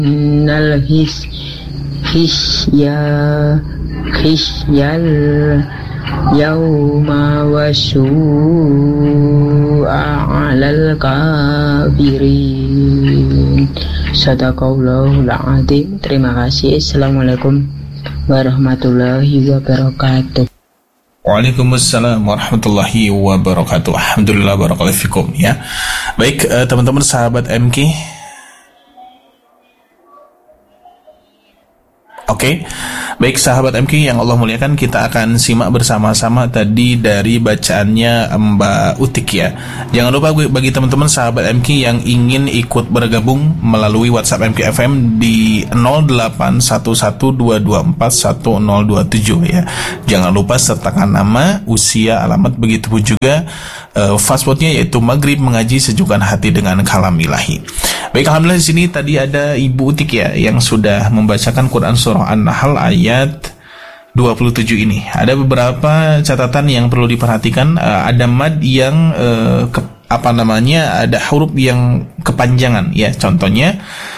innal khisyal yauma wasu'a 'alal kafirin. Sadaqallahul adzim. Terima kasih. Assalamualaikum warahmatullahi wabarakatuh. Waalaikumsalam warahmatullahi wabarakatuh. Alhamdulillah, barakallahu fikum ya. Baik, teman-teman sahabat MK. Oke. Baik sahabat MK yang Allah muliakan, kita akan simak bersama-sama tadi dari bacaannya Mbak Utik ya. Jangan lupa bagi teman-teman sahabat MK yang ingin ikut bergabung melalui WhatsApp MK FM di 081122411027 ya. Jangan lupa sertakan nama, usia, alamat, begitu pun juga passwordnya yaitu Maghrib Mengaji Sejukkan Hati dengan Kalam Ilahi. Baik, alhamdulillah di sini tadi ada Ibu Utik ya yang sudah membacakan Quran surah An-Nahl ayat 27 ini. Ada beberapa catatan yang perlu diperhatikan. Ada mad yang ada huruf yang kepanjangan ya. Contohnya